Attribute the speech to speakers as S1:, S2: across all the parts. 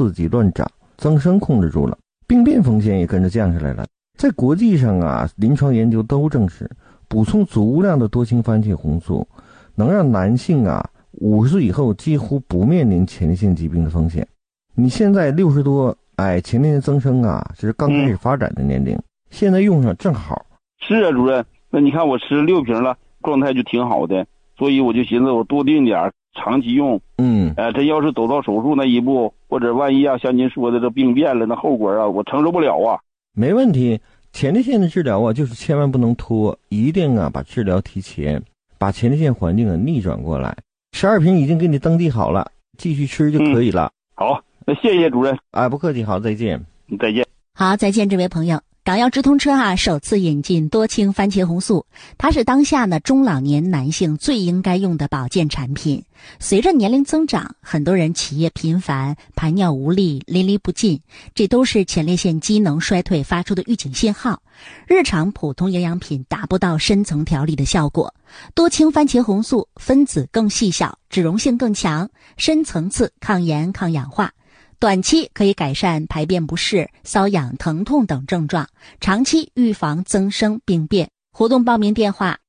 S1: 刺激乱长，增生控制住了，病变风险也跟着降下来了。在国际上啊，临床研究都证实，补充足量的多氢番茄红素能让男性啊50岁以后几乎不面临前列腺疾病的风险。你现在60多，前列腺增生啊，这是刚开始发展的年龄，现在用上正好。
S2: 是啊，主任，那你看我吃6瓶了，状态就挺好的，所以我就寻思我多订点，长期用。真要是走到手术那一步，或者万一像您说的这病变了，那后果啊，我承受不了啊。
S1: 没问题，前列腺的治疗啊，就是千万不能拖，一定啊把治疗提前，把前列腺环境逆转过来。12瓶已经给你登记好了，继续吃就可以了。
S2: 好，那谢谢主任。
S1: 不客气，好，再见。
S2: 再见。
S3: 好，再见，这位朋友。港药直通车首次引进多氢番茄红素，它是当下中老年男性最应该用的保健产品。随着年龄增长，很多人起夜频繁，排尿无力，淋漓不尽，这都是前列腺机能衰退发出的预警信号。日常普通营养品达不到深层调理的效果。多氢番茄红素分子更细小，脂溶性更强，深层次抗炎抗氧化。短期可以改善排便不适、瘙痒、疼痛等症状，长期预防增生病变。活动报名电话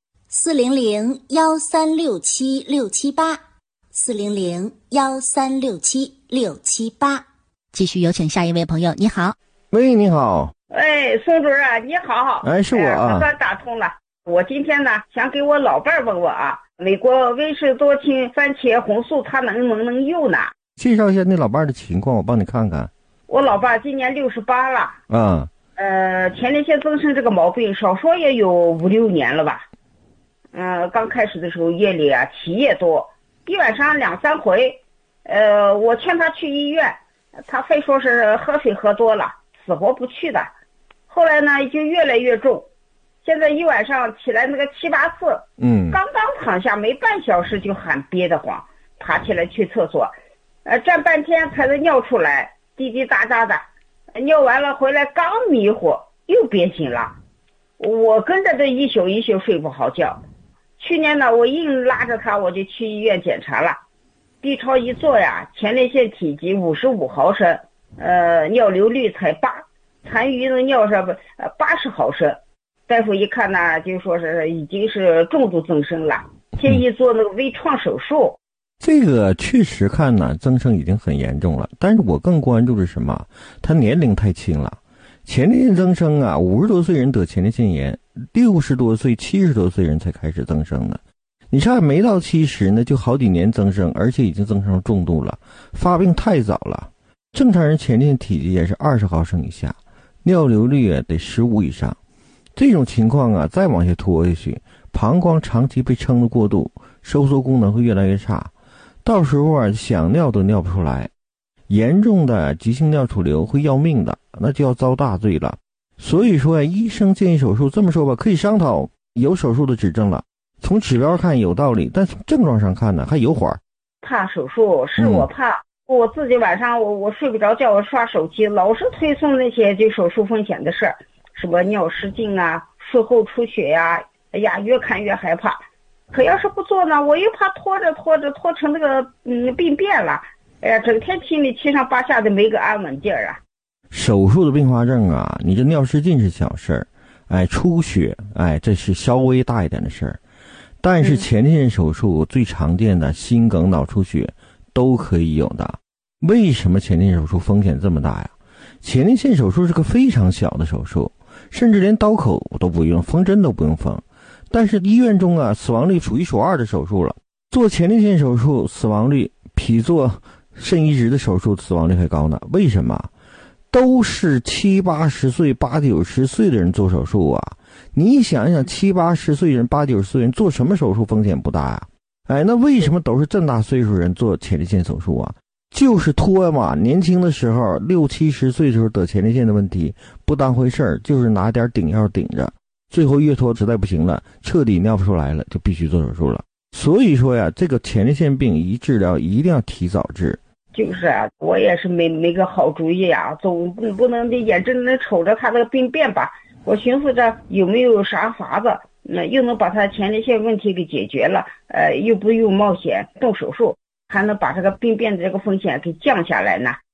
S3: ：400-1367-678，400-1367-678。继续有请下一位朋友，你好。
S1: 喂，你好。
S4: 宋主任你好。
S1: 是我啊。
S4: 总算打通了。我今天呢想给我老伴儿问问啊，美国威士多氢番茄红素它能不能用呢？
S1: 介绍一下那老伴儿的情况，我帮你看看。
S4: 我老伴儿今年68了。前列腺增生这个毛病少说也有5-6年了吧。刚开始的时候夜里起夜多，一晚上2-3回。我劝他去医院，他非说是喝水喝多了，死活不去的。后来呢就越来越重，现在一晚上起来那个7-8次。刚刚躺下没半小时就喊憋得慌，爬起来去厕所。站半天才能尿出来，滴滴答答的，尿完了回来刚迷糊又憋醒了。我跟着这一宿睡不好觉。去年呢我硬拉着他我就去医院检查了，B 超一做呀，前列腺体积55毫升，尿流率才8，残余的尿是80毫升。大夫一看呢就说是已经是重度增生了，建议做那个微创手术。
S1: 这个确实看呢，增生已经很严重了，但是我更关注的是什么？他年龄太轻了。前列腺增生啊，50多岁人得前列腺炎，60多岁、70多岁人才开始增生的。你看没到70呢，就好几年增生，而且已经增生到重度了，发病太早了。正常人前列腺体积也是20毫升以下，尿流率得15以上。这种情况啊，再往下拖下去，膀胱长期被撑得过度，收缩功能会越来越差。到时候啊，想尿都尿不出来，严重的急性尿储流会要命的，那就要遭大罪了。所以说医生建议手术，这么说吧，可以商讨，有手术的指征了。从指标看有道理，但从症状上看呢，还有缓。
S4: 怕手术是我怕，我自己晚上我睡不着觉，我刷手机老是推送那些就手术风险的事儿，什么尿失禁啊、术后出血呀，越看越害怕。可要是不做呢，我又怕拖成那个病变了。整天心里七上八下的，没个安稳劲儿啊。
S1: 手术的并发症啊，你这尿失禁是小事儿，出血，这是稍微大一点的事儿。但是前列腺手术最常见的心梗、脑出血都可以有的。为什么前列腺手术风险这么大呀？前列腺手术是个非常小的手术，甚至连刀口都不用，缝针都不用缝。但是医院中啊，死亡率数1数2的手术了。做前列腺手术死亡率比做肾移植的手术死亡率还高呢。为什么？都是70、80岁、80、90岁的人做手术啊。你想想，70、80岁人、80、90岁人做什么手术风险不大呀？那为什么都是这么大岁数人做前列腺手术啊？就是拖嘛，年轻的时候60、70岁的时候得前列腺的问题不当回事儿，就是拿点顶药顶着，最后越拖实在不行了，彻底尿不出来了，就必须做手术了。所以说呀，这个前列腺病一治疗一定要提早治。
S4: 就是啊，我也是没个好主意啊，总不能眼睁睁瞅着他这个病变吧。我寻思着有没有啥法子，又能把他前列腺问题给解决了，又不用冒险动手术，还能把这个病变的这个风险给降下来呢。